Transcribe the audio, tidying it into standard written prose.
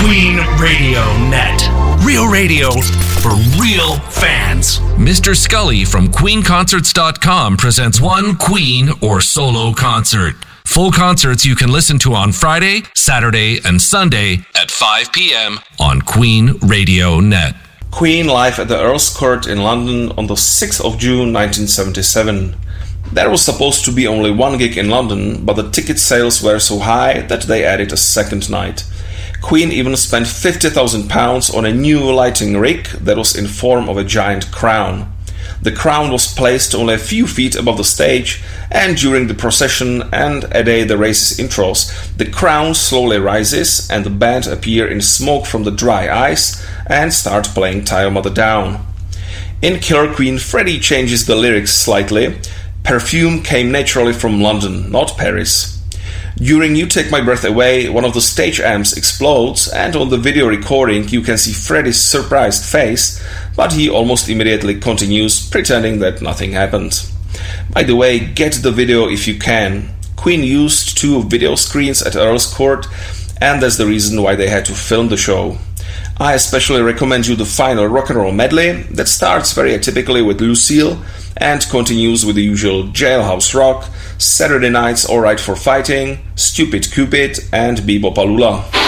Queen Radio Net. Real radio for real fans. Mr. Scully from QueenConcerts.com presents one Queen or solo concert. Full concerts you can listen to on Friday, Saturday, and Sunday at 5 p.m. on Queen Radio Net. Queen live at the Earl's Court in London on the 6th of June 1977. There was supposed to be only one gig in London, but the ticket sales were so high that they added a second night. Queen even spent £50,000 on a new lighting rig that was in form of a giant crown. The crown was placed only a few feet above the stage, and during the procession and a day the race's intros, the crown slowly rises and the band appear in smoke from the dry ice and start playing Tie Your Mother Down. In Killer Queen, Freddie changes the lyrics slightly. Perfume came naturally from London, not Paris. During You Take My Breath Away, one of the stage amps explodes, and on the video recording you can see Freddie's surprised face, but he almost immediately continues, pretending that nothing happened. By the way, get the video if you can. Queen used 2 video screens at Earl's Court, and that's the reason why they had to film the show. I especially recommend you the final rock and roll medley that starts very atypically with Lucille and continues with the usual Jailhouse Rock, Saturday Night's Alright for Fighting, Stupid Cupid, and Bebop Alula.